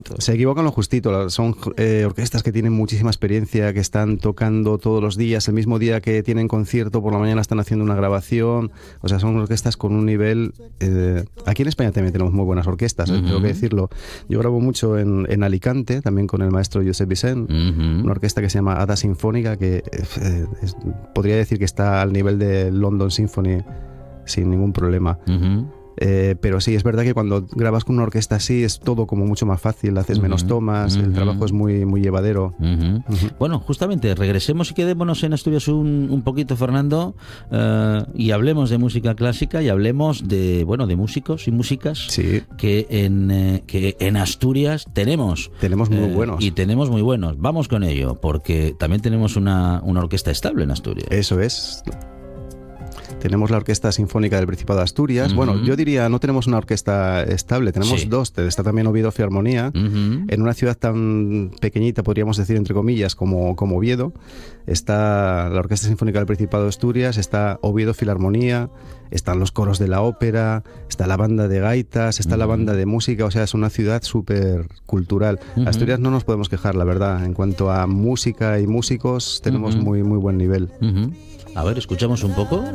Se equivocan lo justito. Son orquestas que tienen muchísima experiencia, que están tocando todos los días, el mismo día que tienen concierto, por la mañana están haciendo una grabación. O sea, son orquestas con un nivel... aquí en España también tenemos muy buenas orquestas, tengo que decirlo. Yo grabo mucho en Alicante, también con el maestro Josep Vicent, una orquesta que se llama Ada Sinfónica, que podría decir que está al nivel de London Symphony sin ningún problema. Pero sí, es verdad que cuando grabas con una orquesta así es todo como mucho más fácil, haces menos tomas, el trabajo es muy, muy llevadero. Bueno, justamente, regresemos y quedémonos en Asturias un poquito, Fernando, y hablemos de música clásica y hablemos de músicos y músicas que en Asturias tenemos. Tenemos muy buenos. Y tenemos muy buenos. Vamos con ello, porque también tenemos una orquesta estable en Asturias. Eso es. Tenemos la Orquesta Sinfónica del Principado de Asturias. Bueno, yo diría, no tenemos una orquesta estable, tenemos dos. Está también Oviedo Filarmonía, en una ciudad tan pequeñita, podríamos decir, entre comillas, como Oviedo. Está la Orquesta Sinfónica del Principado de Asturias, está Oviedo Filarmonía, están los coros de la ópera, está la banda de gaitas, está la banda de música. O sea, es una ciudad súper cultural. Asturias no nos podemos quejar, la verdad. En cuanto a música y músicos, tenemos muy, muy buen nivel. A ver, escuchamos un poco.